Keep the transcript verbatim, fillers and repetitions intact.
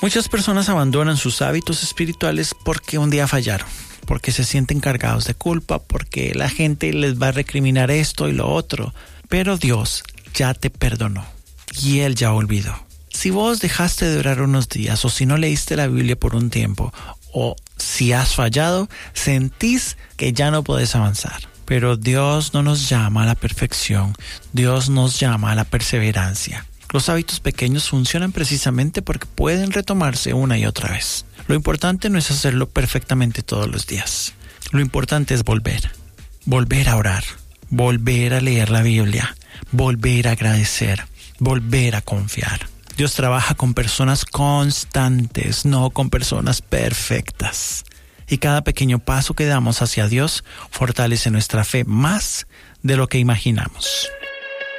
Muchas personas abandonan sus hábitos espirituales porque un día fallaron, porque se sienten cargados de culpa, porque la gente les va a recriminar esto y lo otro. Pero Dios ya te perdonó y Él ya olvidó. Si vos dejaste de orar unos días, o si no leíste la Biblia por un tiempo, o si has fallado, sentís que ya no podés avanzar. Pero Dios no nos llama a la perfección, Dios nos llama a la perseverancia. Los hábitos pequeños funcionan precisamente porque pueden retomarse una y otra vez. Lo importante no es hacerlo perfectamente todos los días. Lo importante es volver. Volver a orar. Volver a leer la Biblia. Volver a agradecer. Volver a confiar. Dios trabaja con personas constantes, no con personas perfectas. Y cada pequeño paso que damos hacia Dios fortalece nuestra fe más de lo que imaginamos.